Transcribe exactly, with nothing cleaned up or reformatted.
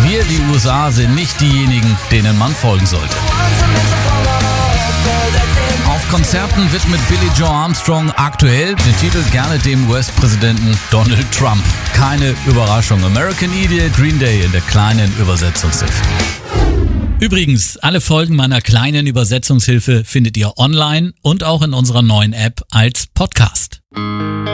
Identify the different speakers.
Speaker 1: Wir, die U S A, sind nicht diejenigen, denen man folgen sollte. Auf Konzerten widmet Billie Joe Armstrong aktuell den Titel gerne dem U S-Präsidenten Donald Trump. Keine Überraschung. American Idiot, Green Day in der kleinen Übersetzungshilfe.
Speaker 2: Übrigens, alle Folgen meiner kleinen Übersetzungshilfe findet ihr online und auch in unserer neuen App als Podcast.